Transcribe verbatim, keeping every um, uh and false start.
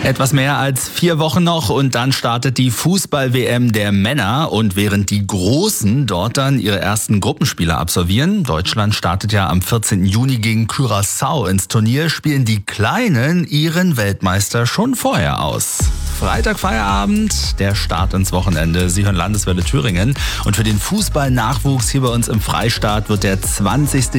Etwas mehr als vier Wochen noch und dann startet die Fußball-W M der Männer. Und während die Großen dort dann ihre ersten Gruppenspiele absolvieren, Deutschland startet ja am vierzehnten Juni gegen Curaçao ins Turnier, spielen die Kleinen ihren Weltmeister schon vorher aus. Freitag Feierabend, der Start ins Wochenende. Sie hören Landeswelle Thüringen. Und für den Fußball-Nachwuchs hier bei uns im Freistaat wird der zwanzigste